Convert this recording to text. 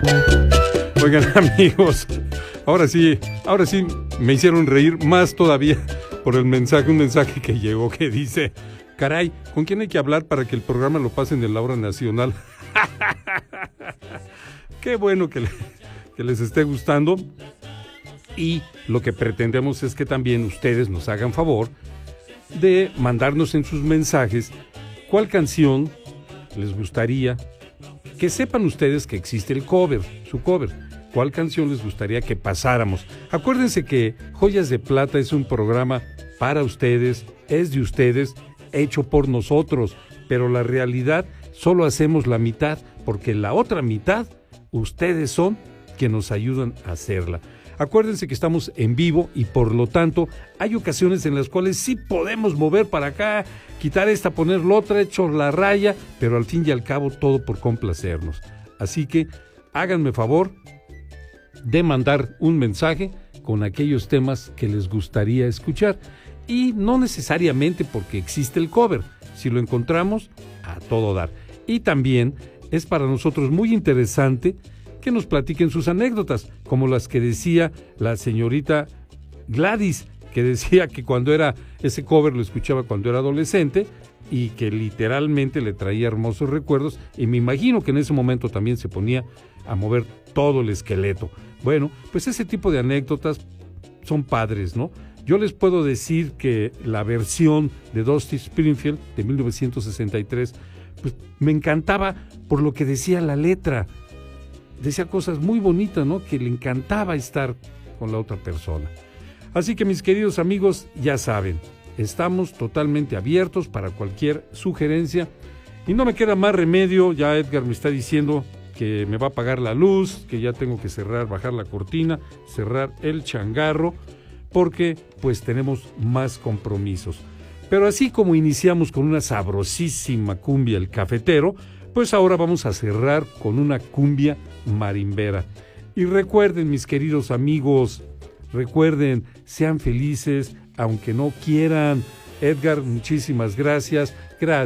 Oigan, amigos, ahora sí me hicieron reír más todavía por el mensaje, un mensaje que llegó que dice: caray, ¿con quién hay que hablar para que el programa lo pasen en la hora nacional? Qué bueno que les esté gustando, y lo que pretendemos es que también ustedes nos hagan favor de mandarnos en sus mensajes cuál canción les gustaría, que sepan ustedes que existe el cover, su cover. ¿Cuál canción les gustaría que pasáramos? Acuérdense que Joyas de Plata es un programa para ustedes, es de ustedes, hecho por nosotros, pero la realidad solo hacemos la mitad, porque la otra mitad ustedes son quienes nos ayudan a hacerla. Acuérdense que estamos en vivo y por lo tanto hay ocasiones en las cuales sí podemos mover para acá, quitar esta, poner la otra, echar la raya, pero al fin y al cabo todo por complacernos. Así que háganme favor de mandar un mensaje con aquellos temas que les gustaría escuchar, y no necesariamente porque existe el cover, si lo encontramos, a todo dar. Y también es para nosotros muy interesante que nos platiquen sus anécdotas, como las que decía la señorita Gladys, que decía que cuando era ese cover lo escuchaba cuando era adolescente y que literalmente le traía hermosos recuerdos, y me imagino que en ese momento también se ponía a mover todo el esqueleto. Bueno, pues ese tipo de anécdotas son padres, ¿no? Yo les puedo decir que la versión de Dusty Springfield de 1963, pues me encantaba por lo que decía la letra. Decía cosas muy bonitas, ¿no? Que le encantaba estar con la otra persona. Así que, mis queridos amigos, ya saben, estamos totalmente abiertos para cualquier sugerencia, y no me queda más remedio. Ya Edgar me está diciendo que me va a apagar la luz, que ya tengo que cerrar, bajar la cortina, cerrar el changarro, porque pues tenemos más compromisos. Pero así como iniciamos con una sabrosísima cumbia El Cafetero, pues ahora vamos a cerrar con una cumbia marimbera. Y recuerden, mis queridos amigos, recuerden, sean felices aunque no quieran. Edgar, muchísimas gracias. Gracias.